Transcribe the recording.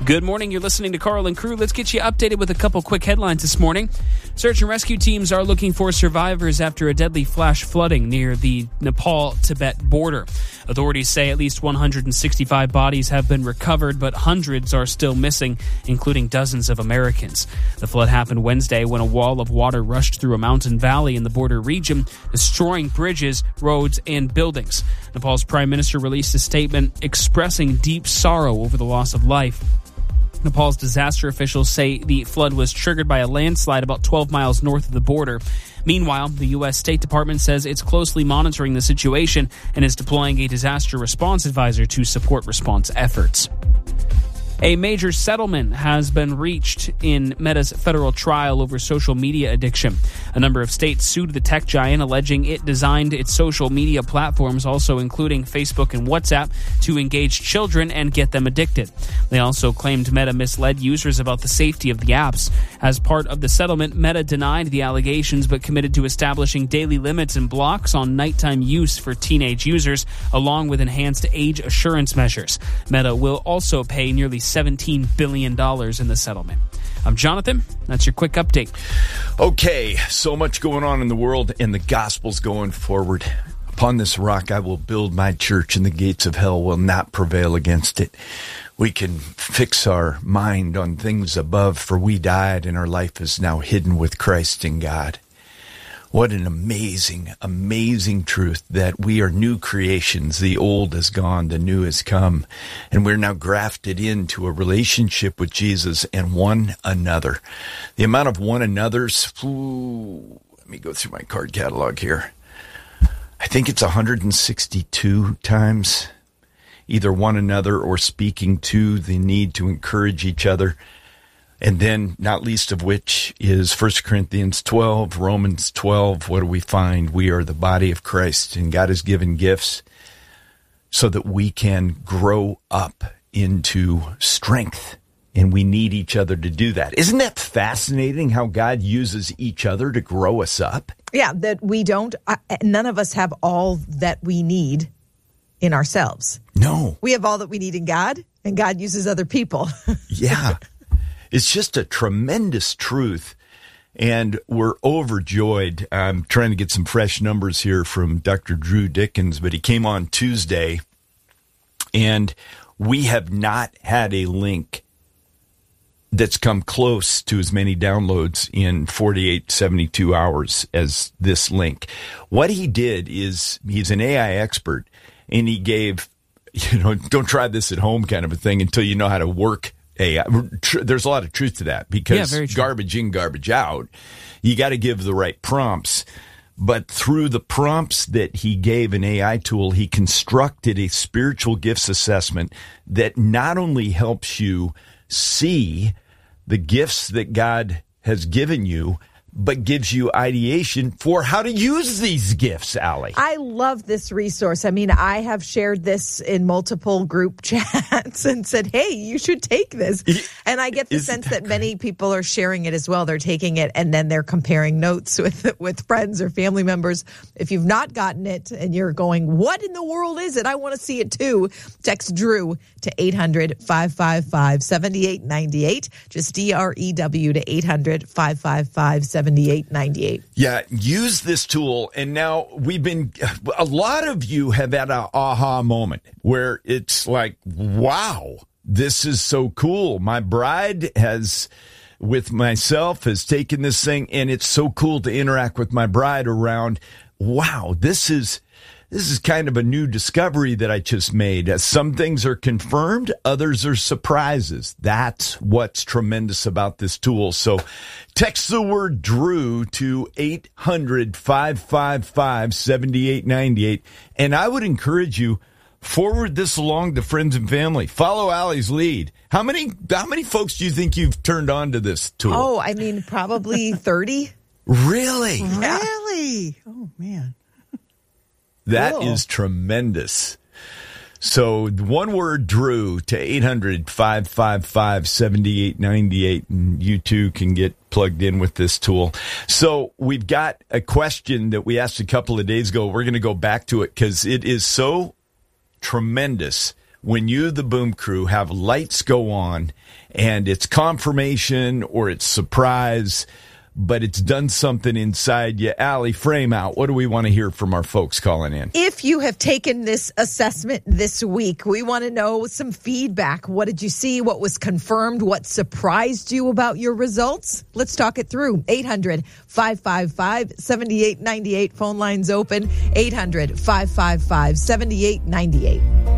Good morning. You're listening to Carl and Crew. Let's get you updated with a couple quick headlines this morning. Search and rescue teams are looking for survivors after a deadly flash flooding near the Nepal-Tibet border. Authorities say at least 165 bodies have been recovered, but hundreds are still missing, including dozens of Americans. The flood happened Wednesday when a wall of water rushed through a mountain valley in the border region, destroying bridges, roads, and buildings. Nepal's prime minister released a statement expressing deep sorrow over the loss of life. Nepal's disaster officials say the flood was triggered by a landslide about 12 miles north of the border. Meanwhile, the U.S. State Department says it's closely monitoring the situation and is deploying a disaster response advisor to support response efforts. A major settlement has been reached in Meta's federal trial over social media addiction. A number of states sued the tech giant, alleging it designed its social media platforms, also including Facebook and WhatsApp, to engage children and get them addicted. They also claimed Meta misled users about the safety of the apps. As part of the settlement, Meta denied the allegations but committed to establishing daily limits and blocks on nighttime use for teenage users, along with enhanced age assurance measures. Meta will also pay nearly $17 billion in the settlement. I'm Jonathan. That's your quick update. Okay, so much going on in the world, and the gospel's going forward. Upon this rock I will build my church, and the gates of hell will not prevail against it. We can fix our mind on things above, for we died, and our life is now hidden with Christ in God. What an amazing, amazing truth that we are new creations. The old is gone, the new has come, and we're now grafted into a relationship with Jesus and one another. The amount of one another's, let me go through my card catalog here. I think it's 162 times, either one another or speaking to the need to encourage each other. And then, not least of which, is 1 Corinthians 12, Romans 12. What do we find? We are the body of Christ, and God has given gifts so that we can grow up into strength, and we need each other to do that. Isn't that fascinating how God uses each other to grow us up? Yeah, that we don't, none of us have all that we need in ourselves. No. We have all that we need in God, and God uses other people. Yeah. It's just a tremendous truth, and we're overjoyed. I'm trying to get some fresh numbers here from Dr. Drew Dickens, but he came on Tuesday, and we have not had a link that's come close to as many downloads in 48, 72 hours as this link. What he did is, he's an AI expert, and he gave, don't try this at home kind of a thing until you know how to work AI. There's a lot of truth to that, because garbage in, garbage out. You got to give the right prompts. But through the prompts that he gave an AI tool, he constructed a spiritual gifts assessment that not only helps you see the gifts that God has given you, but gives you ideation for how to use these gifts, Allie. I love this resource. I mean, I have shared this in multiple group chats and said, hey, you should take this. And I get the sense that many people are sharing it as well. They're taking it and then they're comparing notes with friends or family members. If you've not gotten it and you're going, what in the world is it? I want to see it too. Text Drew to 800-555-7898. Just DREW to 800-555-7898. Yeah, use this tool. And now a lot of you have had an aha moment where it's like, wow, this is so cool. My bride has taken this thing, and it's so cool to interact with my bride around, wow, this is kind of a new discovery that I just made. Some things are confirmed, others are surprises. That's what's tremendous about this tool. So text the word Drew to 800-555-7898. And I would encourage you, forward this along to friends and family. Follow Allie's lead. How many folks do you think you've turned on to this tool? Oh, I mean, probably 30. Really? Yeah. Really? Oh, man. That is tremendous. So one word, Drew, to 800-555-7898, and you too can get plugged in with this tool. So we've got a question that we asked a couple of days ago. We're going to go back to it because it is so tremendous when you, the boom crew, have lights go on and it's confirmation or it's surprise, but it's done something inside you. Allie, frame out. What do we want to hear from our folks calling in? If you have taken this assessment this week, we want to know some feedback. What did you see? What was confirmed? What surprised you about your results? Let's talk it through. 800-555-7898. Phone lines open. 800-555-7898.